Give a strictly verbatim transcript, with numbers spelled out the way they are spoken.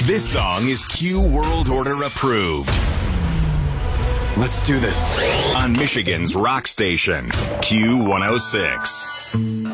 This song is Q World Order approved. Let's do this. On Michigan's rock station, Q one oh six.